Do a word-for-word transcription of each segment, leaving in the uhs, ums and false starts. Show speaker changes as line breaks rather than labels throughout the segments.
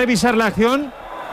revisar la acción?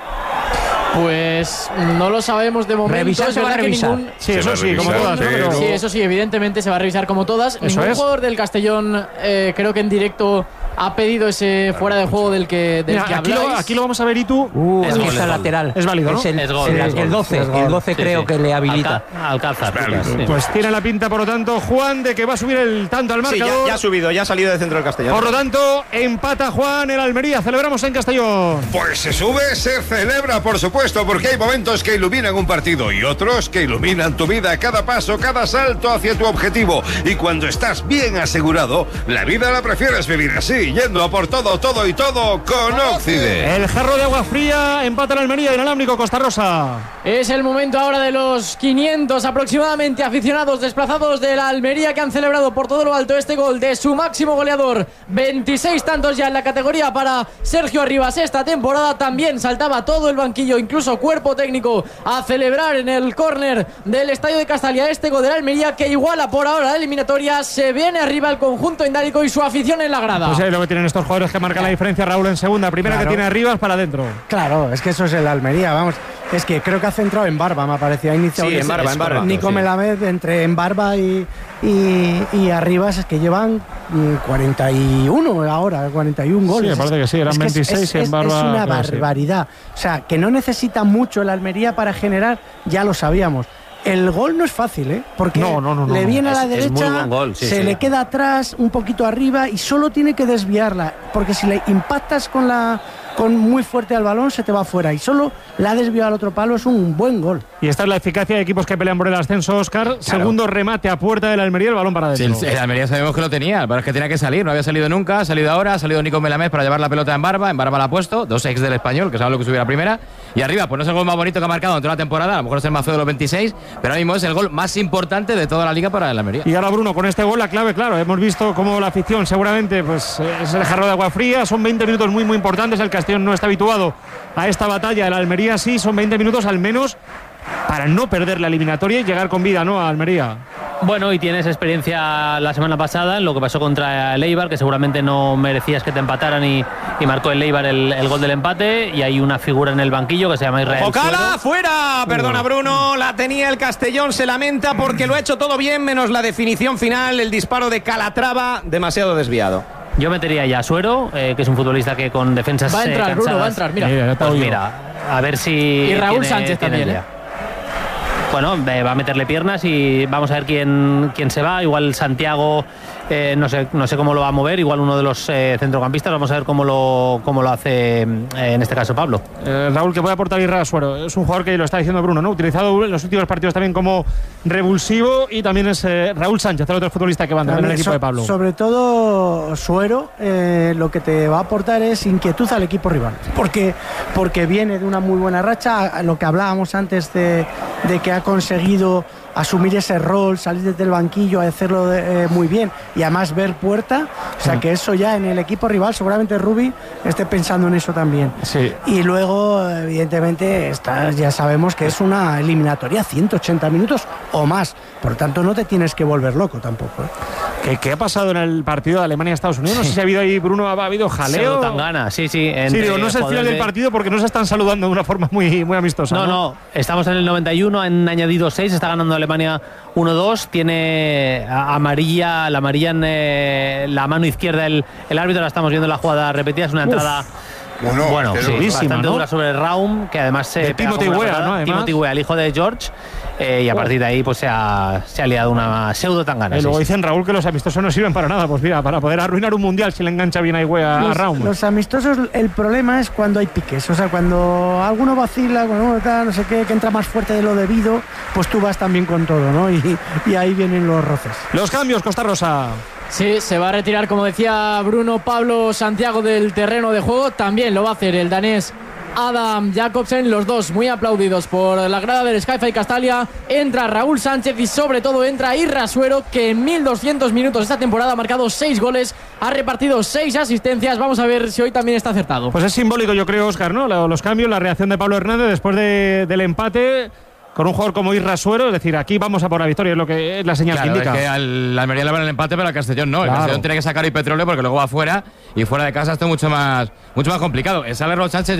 Pues no lo sabemos de momento.
Revisar se va a revisar.
Ningún...
Sí, eso sí, como todas.
pero...
Sí, eso sí, evidentemente se va a revisar como todas.
Eso
Ningún
es.
jugador del Castellón, eh, creo que en directo, ha pedido ese fuera de juego del que, del
Mira,
que
aquí,
habláis.
lo, aquí lo vamos a ver y tú.
Uh,
Es
es
gol, es
lateral.
Es válido, ¿no?
Es el,
Es gol,
el,
es gol.
el doce.
Es gol.
El doce
Sí,
creo
sí.
que le habilita.
Alca- Alcázar.
Claro.
Sí.
Pues tiene la pinta, por lo tanto, Juan, de que va a subir el tanto al
Sí,
marcador.
ya, ya ha subido, ya ha salido de centro del Castellón.
Por lo tanto, empata Juan, el Almería. Celebramos en Castellón.
Pues se sube, se celebra, por supuesto, porque hay momentos que iluminan un partido y otros que iluminan tu vida, cada paso, cada salto hacia tu objetivo. Y cuando estás bien asegurado, la vida la prefieres vivir así, yendo a por todo, todo y todo con Óccide.
El jarro de agua fría, empata el Almería, inalámbrico Costa Rosa.
Es el momento ahora de los quinientos aproximadamente aficionados desplazados de la Almería que han celebrado por todo lo alto este gol de su máximo goleador. veintiséis tantos ya en la categoría para Sergio Arribas esta temporada. También saltaba todo el banquillo, incluso cuerpo técnico, a celebrar en el córner del Estadio de Castalia este gol de la Almería que iguala por ahora la eliminatoria. Se viene arriba el conjunto indálico y su afición en la grada.
Pues ahí lo que tienen estos jugadores que marcan la diferencia. Raúl en segunda, primera
Claro.
que tiene Arribas para adentro.
Claro, es que eso es el Almería, vamos. Es que creo que ha centrado en Barba, me ha parecido. Ha iniciado
Sí, en Barba, en Barba.
Nico
Sí.
Melamed entre en Barba y, y, y Arribas, es que llevan mm, cuarenta y uno ahora, cuarenta y un
Sí,
goles.
me parece que sí, eran
Es es-
veintiséis
es,
y en
es-
Barba,
es una
creo que sí.
barbaridad. O sea, que no necesita mucho el Almería para generar, ya lo sabíamos. El gol no es fácil, ¿eh? Porque
No, no, no, no,
le
no.
viene a la
Es- es
derecha,
muy buen gol, sí,
se
sí.
le queda atrás, un poquito arriba y solo tiene que desviarla. Porque si le impactas con la con muy fuerte al balón, se te va afuera. Y solo la ha desviado al otro palo, es un buen gol.
Y esta es la eficacia de equipos que pelean por el ascenso, Óscar. Segundo remate a puerta del Almería, el balón para
Sí,
adentro.
el, el Almería sabemos que lo tenía, pero es que tenía que salir, no había salido nunca, ha salido ahora, ha salido Nico Melamed para llevar la pelota en Barba, en Barba la ha puesto, dos ex del Español, que sabe lo que subió la primera, y arriba, pues no es el gol más bonito que ha marcado en toda la temporada, a lo mejor es el más feo de los veintiséis, pero ahora mismo es el gol más importante de toda la liga para el Almería.
Y ahora Bruno, con este gol la clave, claro, hemos visto cómo la afición seguramente pues eh, es el jarro de agua fría, son veinte minutos muy muy importantes, el Castellón no está habituado a esta batalla, el Almería sí, son veinte minutos al menos para no perder la eliminatoria y llegar con vida, ¿no?, a Almería.
Bueno, y tienes experiencia la semana pasada en lo que pasó contra el Eibar, que seguramente no merecías que te empataran y, y marcó el Eibar el, el gol del empate, y hay una figura en el banquillo que se llama Israel
Ocala,
Suero.
fuera, perdona Bruno, la tenía el Castellón, se lamenta porque lo ha hecho todo bien, menos la definición final, el disparo de Calatrava, demasiado desviado.
Yo metería ya a Suero, eh, que es un futbolista que con defensas
Va a entrar,
eh,
Bruno, va a
cansadas-
entrar, mira.
Mira, ya te
Pues
oigo.
mira, a ver si...
Y Raúl
tiene-
Sánchez
tiene
también,
idea.
¿eh?
Bueno, eh, va a meterle piernas y vamos a ver quién, quién se va. Igual Santiago, eh, no sé, no sé cómo lo va a mover. Igual uno de los eh, centrocampistas. Vamos a ver cómo lo, cómo lo hace, eh, en este caso, Pablo.
Eh, Raúl, que puede aportar Irra Suero. Es un jugador que lo está diciendo Bruno, ¿no? Utilizado en los últimos partidos también como revulsivo, y también es eh, Raúl Sánchez, el otro futbolista que va en el equipo
So-
de Pablo.
Sobre todo Suero, eh, lo que te va a aportar es inquietud al equipo rival, porque, porque viene de una muy buena racha, a lo que hablábamos antes de, de que ha conseguido asumir ese rol, salir desde el banquillo, a hacerlo de- eh, muy bien y además ver puerta, o sea que eso ya en el equipo rival seguramente Rubi esté pensando en eso también.
Sí.
Y luego, evidentemente, esta, ya sabemos que es una eliminatoria ciento ochenta minutos o más, por lo tanto no te tienes que volver loco tampoco, ¿eh?
¿Qué, qué ha pasado en el partido de Alemania-Estados Unidos? No sé si ha habido ahí, Bruno, ha habido jaleo.
Tangana, sí, sí.
Sí,
entre
digo, no es el final
jugadores
del
de-
partido porque no se están saludando de una forma muy, muy amistosa.
No, no, estamos en el noventa y uno, han añadido seis, está ganando Alemania uno dos, tiene a- amarilla, la amarilla en eh, la mano izquierda el, el árbitro, la estamos viendo en la jugada repetida, es una entrada...
Bueno,
Bueno,
pero
sí,
durísima,
bastante
¿no?
dura sobre Raum, que además se
De
pega
Timothy
como una
Weah,
patada.
¿no? Además.
Timothy Weah, el hijo de George, eh, y a partir de ahí pues se ha, se ha liado una pseudo tangana.
Y
sí,
luego
sí.
dicen, Raúl, que los amistosos no sirven para nada. Pues mira, para poder arruinar un mundial si le engancha bien a Higuea a
Los,
Raúl.
los amistosos, el problema es cuando hay piques, o sea, cuando alguno vacila, cuando uno tal, no sé qué, que entra más fuerte de lo debido, pues tú vas también con todo, ¿no? Y, y ahí vienen los roces.
Los cambios, Costa Rosa.
Sí, se va a retirar, como decía Bruno, Pablo Santiago del terreno de juego. También lo va a hacer el danés Adam Jacobsen, los dos muy aplaudidos por la grada del Sky-Fi Castalia. Entra Raúl Sánchez y sobre todo entra Irra Suero, que en mil doscientos minutos esta temporada ha marcado seis goles, ha repartido seis asistencias. Vamos a ver si hoy también está acertado.
Pues es simbólico, yo creo, Óscar, ¿no? Los cambios, la reacción de Pablo Hernández después de, del empate con un jugador como Irra Suero. Es decir, aquí vamos a por la victoria, es lo que es la señal
Claro,
que indica.
es que al Almería le van el empate, pero al Castellón no. El
Claro.
Castellón tiene que sacar el petróleo porque luego va fuera, y fuera de casa esto es mucho más, mucho más complicado. El sale Raúl Sánchez.